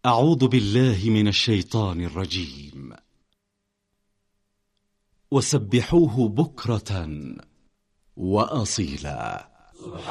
أعوذ بالله من الشيطان الرجيم. وسبحوه بكرة وأصيلا.